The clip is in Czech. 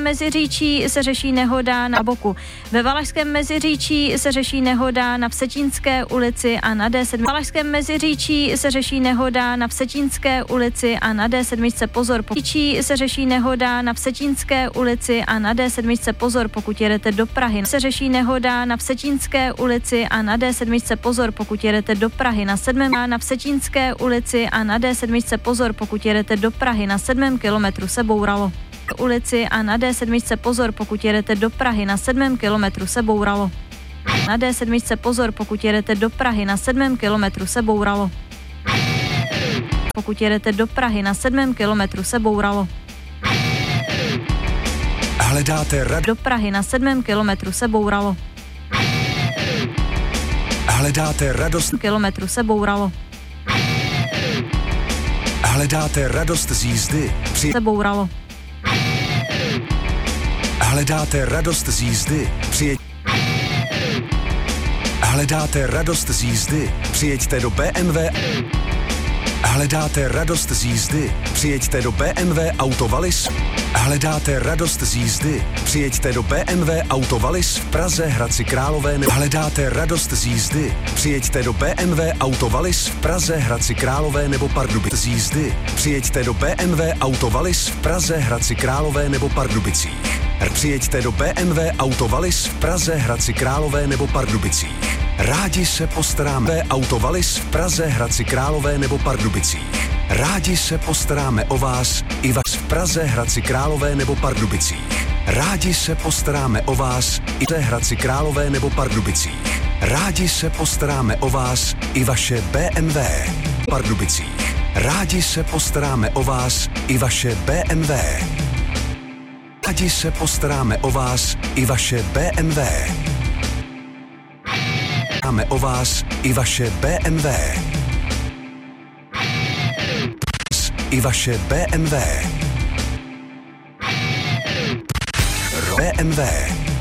Meziříčí se řeší nehoda na boku. Ve Valašském Meziříčí se řeší nehoda na Vsetínské ulici a na D7. V Valašském Meziříčí se řeší nehoda na Vsetínské ulici a na D7 pozor. Meziříčí se řeší nehoda na Vsetínské ulici a na D7 pozor, pokud jedete do Prahy. Se řeší nehoda na Vsetínské ulici a na D7 pozor, pokud jedete do Prahy. Na 7. na Vsetínské ulici a na D7 pozor, pokud jedete do Prahy. Na 7. kilometru se bouralo. Ulici a na D7 pozor, pokud jedete do Prahy. Na 7. kilometru se bouralo. Na D7 pozor, pokud jedete do Prahy. Na 7. kilometru se bouralo. Pokud jedete do Prahy. Na 7. kilometru se bouralo. Hledáte do Prahy. Na 7. kilometru se bouralo. Hledáte radost. Kilometru se bouralo. Hledáte radost z jízdy. Se bouralo. Hledáte radost z jízdy. Hledáte radost z jízdy. Přijeďte do BMW. Hledáte radost z jízdy. Přijeďte do BMW Autovalis. Hledáte radost z jízdy. Přijeďte do BMW Autovalis v Praze, Hradci Králové. Hledáte radost z jízdy. Přijeďte do BMW Autovalis v Praze, Hradci Králové nebo Pardubicích. Z jízdy. Přijeďte do BMW Autovalis v Praze, Hradci Králové nebo Pardubicích. Přijeďte do BMW Autovalis v Praze, Hradci Králové nebo Pardubicích. Rádi se postaráme. Autovalis v Praze, Hradci Králové nebo Pardubicích. Rádi se postaráme o vás i vás v Praze, Hradci Králové nebo Pardubicích. Rádi se postaráme o vás i v Hradci Králové nebo Pardubicích. Rádi se postaráme o vás i vaše BMW Pardubicích. Rádi se postaráme o vás i vaše BMW. Rádi se postaráme o vás i vaše BMW. Postaráme o vás i vaše BMW. I vaše BMW. BMW.